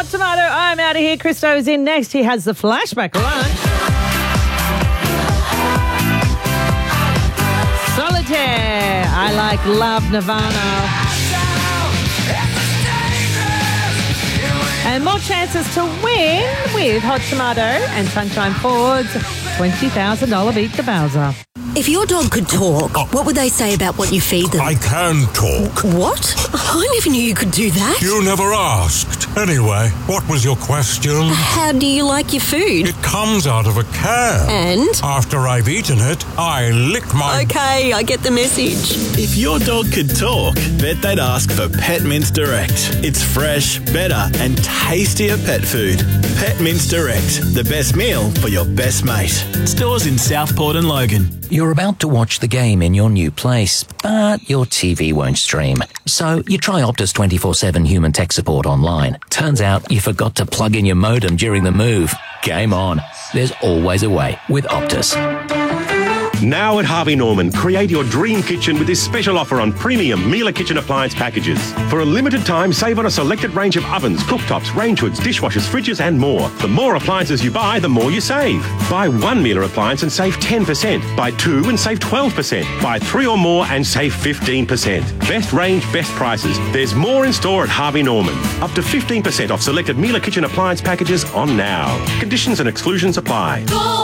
Hot Tomato. I'm out of here. Christo's in next. He has the flashback lunch. Solitaire. I like Love Nirvana. And more chances to win with Hot Tomato and Sunshine Ford's $20,000 Beat the Bowser. If your dog could talk, what would they say about what you feed them? I can talk. What? I never knew you could do that. You never asked. Anyway, what was your question? How do you like your food? It comes out of a can. And? After I've eaten it, I lick my... Okay, I get the message. If your dog could talk, bet they'd ask for Pet Mints Direct. It's fresh, better and tastier pet food. Pet Mints Direct, the best meal for your best mate. Stores in Southport and Logan. You're about to watch the game in your new place, but your TV won't stream. So you try Optus 24/7 human tech support online. Turns out you forgot to plug in your modem during the move. Game on. There's always a way with Optus. Now at Harvey Norman, create your dream kitchen with this special offer on premium Miele kitchen appliance packages. For a limited time, save on a selected range of ovens, cooktops, range hoods, dishwashers, fridges and more. The more appliances you buy, the more you save. Buy one Miele appliance and save 10%. Buy two and save 12%. Buy three or more and save 15%. Best range, best prices. There's more in store at Harvey Norman. Up to 15% off selected Miele kitchen appliance packages on now. Conditions and exclusions apply.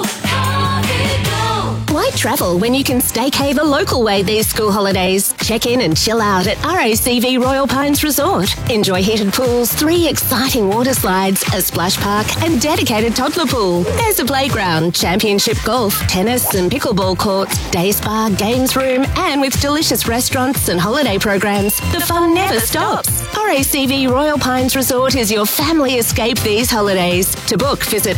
Why travel when you can staycay the local way these school holidays? Check in and chill out at RACV Royal Pines Resort. Enjoy heated pools, 3 exciting water slides, a splash park and dedicated toddler pool. There's a playground, championship golf, tennis and pickleball courts, day spa, games room and with delicious restaurants and holiday programs, the fun never stops. RACV Royal Pines Resort is your family escape these holidays. To book, visit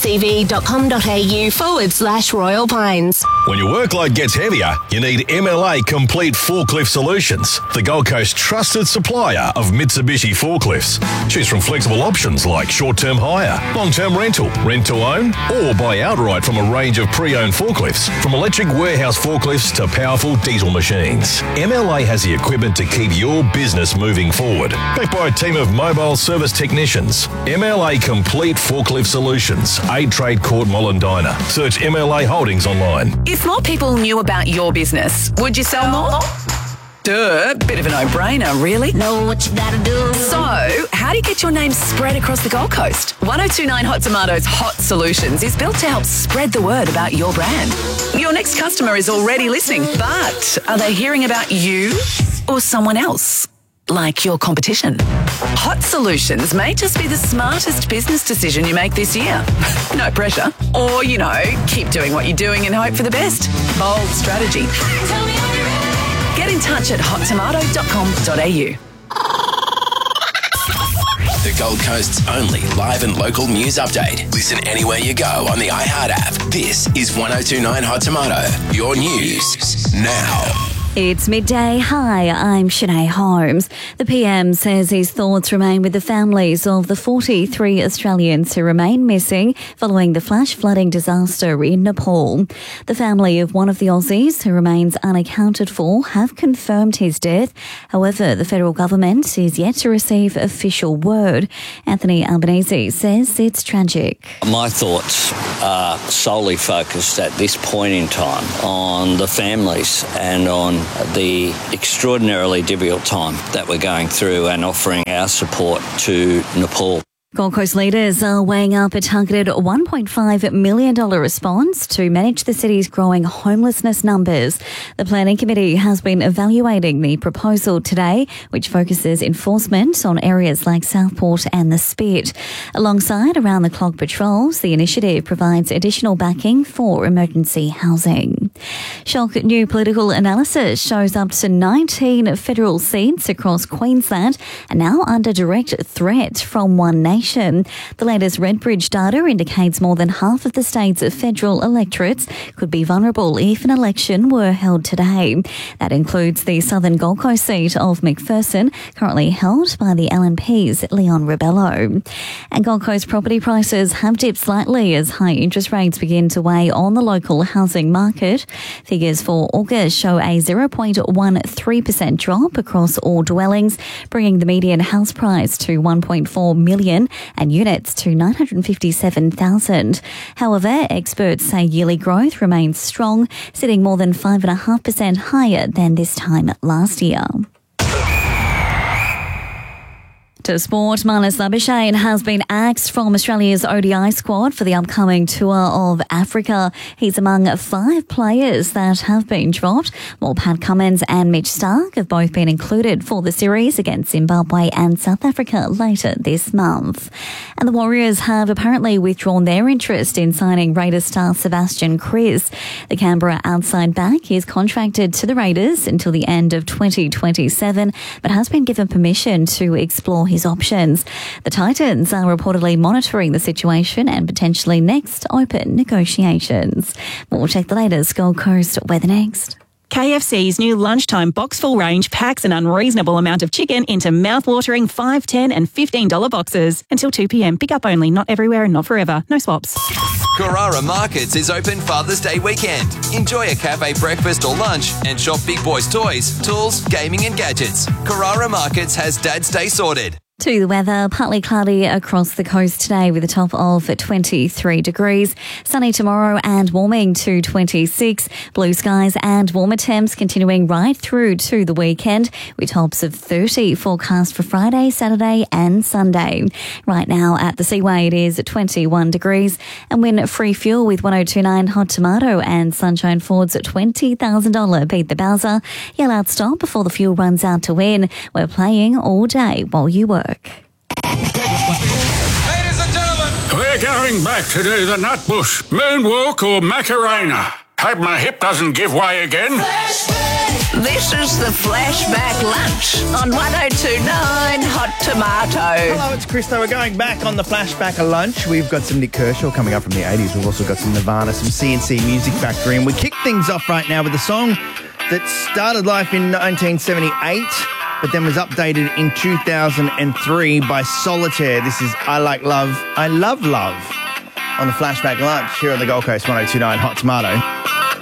racv.com.au/Royal Pines. When your workload gets heavier, you need MLA Complete Forklift Solutions, the Gold Coast trusted supplier of Mitsubishi forklifts. Choose from flexible options like short-term hire, long-term rental, rent-to-own, or buy outright from a range of pre-owned forklifts, from electric warehouse forklifts to powerful diesel machines. MLA has the equipment to keep your business moving forward. Backed by a team of mobile service technicians. MLA Complete Forklift Solutions, 8 Trade Court, Mollendina. Search MLA Holdings online. If more people knew about your business, would you sell more? Duh, bit of a no-brainer, really. Know what you gotta do. So, how do you get your name spread across the Gold Coast? 1029 Hot Tomatoes Hot Solutions is built to help spread the word about your brand. Your next customer is already listening, but are they hearing about you or someone else? Like your competition. Hot Solutions may just be the smartest business decision you make this year. No pressure. Or, keep doing what you're doing and hope for the best. Bold strategy. Get in touch at hottomato.com.au. The Gold Coast's only live and local news update. Listen anywhere you go on the iHeart app. This is 1029 Hot Tomato. Your news now. It's midday. Hi, I'm Shanae Holmes. The PM says his thoughts remain with the families of the 43 Australians who remain missing following the flash flooding disaster in Nepal. The family of one of the Aussies who remains unaccounted for have confirmed his death. However, the federal government is yet to receive official word. Anthony Albanese says it's tragic. My thoughts are solely focused at this point in time on the families and on the extraordinarily difficult time that we're going through and offering our support to Nepal. Gold Coast leaders are weighing up a targeted $1.5 million response to manage the city's growing homelessness numbers. The Planning Committee has been evaluating the proposal today, which focuses enforcement on areas like Southport and the Spit. Alongside around-the-clock patrols, the initiative provides additional backing for emergency housing. Shock new political analysis shows up to 19 federal seats across Queensland are now under direct threat from One Nation. The latest Redbridge data indicates more than half of the state's federal electorates could be vulnerable if an election were held today. That includes the southern Gold Coast seat of McPherson, currently held by the LNP's Leon Rebello. And Gold Coast property prices have dipped slightly as high interest rates begin to weigh on the local housing market. period. Figures for August show a 0.13% drop across all dwellings, bringing the median house price to $1.4 million and units to 957,000. However, experts say yearly growth remains strong, sitting more than 5.5% higher than this time last year. To sport, Marnus Labuschagne has been axed from Australia's ODI squad for the upcoming tour of Africa. He's among 5 players that have been dropped, while Pat Cummins and Mitch Starc have both been included for the series against Zimbabwe and South Africa later this month. And the Warriors have apparently withdrawn their interest in signing Raiders star Sebastian Kris. The Canberra outside back is contracted to the Raiders until the end of 2027, but has been given permission to explore his options. The Titans are reportedly monitoring the situation and potentially next open negotiations. We'll check the latest Gold Coast weather next. KFC's new lunchtime box-full range packs an unreasonable amount of chicken into mouth-watering $5, $10 and $15 boxes. Until 2 p.m. Pick up only, not everywhere and not forever. No swaps. Carrara Markets is open Father's Day weekend. Enjoy a cafe breakfast or lunch and shop big boys' toys, tools, gaming and gadgets. Carrara Markets has Dad's Day sorted. To the weather, partly cloudy across the coast today with a top of 23 degrees. Sunny tomorrow and warming to 26. Blue skies and warmer temps continuing right through to the weekend with tops of 30 forecast for Friday, Saturday and Sunday. Right now at the Seaway it is 21 degrees and win free fuel with 1029 Hot Tomato and Sunshine Ford's $20,000 Beat the Bowser. Yell out stop before the fuel runs out to win. We're playing all day while you work. Ladies and gentlemen, we're going back to do the Nutbush, Moonwalk or Macarena. Hope my hip doesn't give way again. This is the Flashback Lunch on 1029 Hot Tomato. Hello, it's Chris. We're going back on the Flashback Lunch. We've got some Nick Kershaw coming up from the 80s. We've also got some Nirvana, some CNC Music Factory. And we kick things off right now with a song that started life in 1978, but then was updated in 2003 by Solitaire. This is I Like Love, I Love Love on the Flashback Lunch here on the Gold Coast 1029 Hot Tomato.